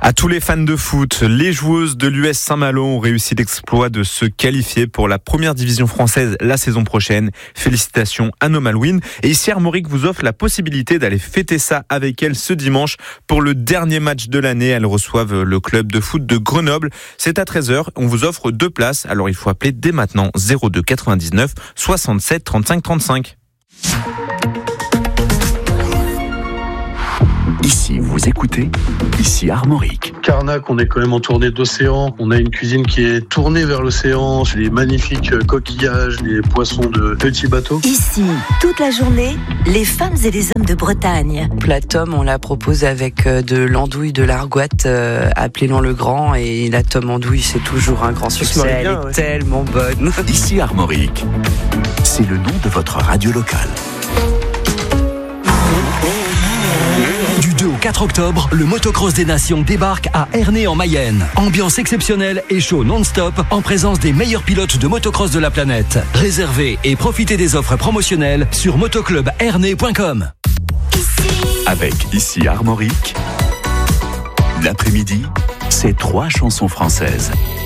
À tous les fans de foot, les joueuses de l'US Saint-Malo ont réussi l'exploit de se qualifier pour la première division française la saison prochaine. Félicitations à nos Malouines. Et ici, Armorique vous offre la possibilité d'aller fêter ça avec elles ce dimanche pour le dernier match de l'année. Elles reçoivent le club de foot de Grenoble. C'est à 13h. On vous offre 2 places. Alors il faut appeler dès maintenant 02 99 67 35 35. Ici, vous écoutez, ici Armorique. Carnac, on est quand même entouré d'océans. On a une cuisine qui est tournée vers l'océan. Les magnifiques coquillages, les poissons de petits bateaux. Ici, toute la journée, les femmes et les hommes de Bretagne. La tome, on la propose avec de l'andouille, de l'argoite, appelée le Grand. Et la tome andouille, c'est toujours un grand succès. Elle est tellement bonne. Ici Armorique. C'est le nom de votre radio locale. Du 2 au 4 octobre, le Motocross des Nations débarque à Ernée en Mayenne. Ambiance exceptionnelle et show non-stop en présence des meilleurs pilotes de motocross de la planète. Réservez et profitez des offres promotionnelles sur motoclubernée.com. Avec ici Armorique, l'après-midi, c'est 3 chansons françaises.